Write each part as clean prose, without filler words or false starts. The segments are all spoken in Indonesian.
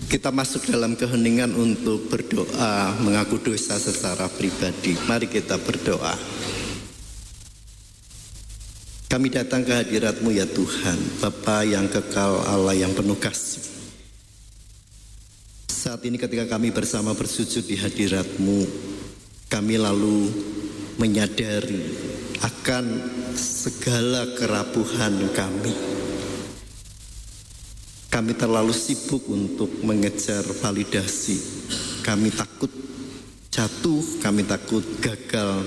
Kita masuk dalam keheningan untuk berdoa, mengaku dosa secara pribadi. Mari kita berdoa. Kami datang ke hadirat-Mu ya Tuhan, Bapa yang kekal, Allah yang penuh kasih. Saat ini ketika kami bersama bersujud di hadirat-Mu, kami lalu menyadari akan segala kerapuhan kami. Kami terlalu sibuk untuk mengejar validasi. Kami takut jatuh, kami takut gagal.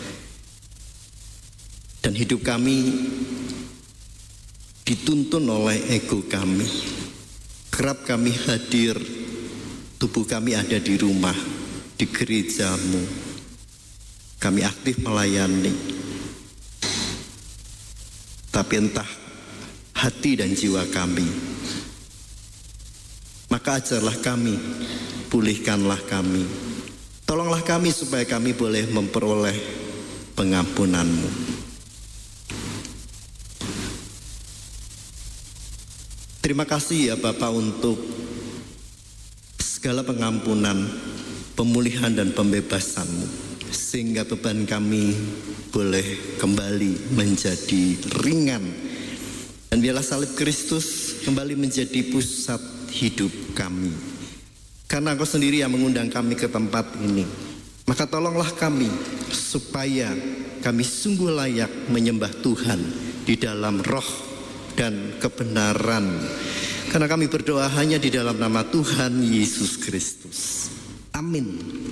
Dan hidup kami dituntun oleh ego kami. Kerap kami hadir, tubuh kami ada di rumah, di gereja-Mu. Kami aktif melayani. Tapi entah hati dan jiwa kami. Maka ajarlah kami, pulihkanlah kami. Tolonglah kami supaya kami boleh memperoleh pengampunan-Mu. Terima kasih ya Bapa untuk segala pengampunan, pemulihan dan pembebasan-Mu. Sehingga beban kami boleh kembali menjadi ringan. Dan biarlah salib Kristus kembali menjadi pusat hidup kami. Karena Engkau sendiri yang mengundang kami ke tempat ini. Maka tolonglah kami supaya kami sungguh layak menyembah Tuhan di dalam roh dan kebenaran. Karena kami berdoa hanya di dalam nama Tuhan Yesus Kristus. Amin.